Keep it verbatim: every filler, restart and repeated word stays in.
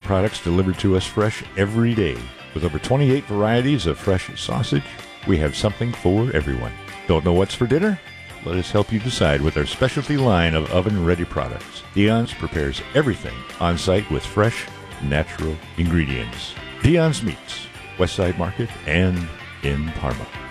products delivered to us fresh every day. With over twenty-eight varieties of fresh sausage, we have something for everyone. Don't know what's for dinner? Let us help you decide with our specialty line of oven-ready products. Dion's prepares everything on site with fresh, natural ingredients. Dion's Meats, Westside Market, and in Parma.